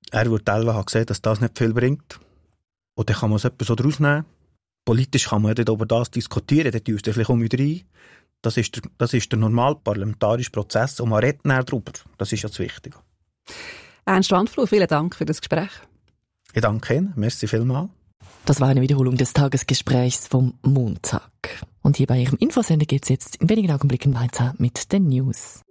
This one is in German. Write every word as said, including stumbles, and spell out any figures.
Er würde selber haben gesehen, dass das nicht viel bringt. Und dann kann man es etwas so daraus nehmen. Politisch kann man ja über das diskutieren, dann tust du vielleicht um wieder rein. Das ist der, das ist der normale parlamentarische Prozess und man redet näher darüber. Das ist ja das Wichtige. Ernst Wandfluh, vielen Dank für das Gespräch. Ich danke Ihnen. Merci vielmals. Das war eine Wiederholung des Tagesgesprächs vom Montag. Und hier bei Ihrem Infosender geht es jetzt in wenigen Augenblicken weiter mit den News.